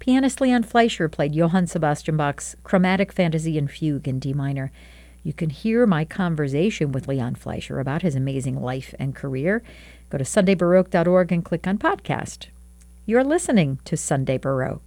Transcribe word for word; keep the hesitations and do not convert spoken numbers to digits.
Pianist Leon Fleischer played Johann Sebastian Bach's Chromatic Fantasy and Fugue in D minor. You can hear my conversation with Leon Fleischer about his amazing life and career. Go to sunday baroque dot org and click on podcast. You're listening to Sunday Baroque.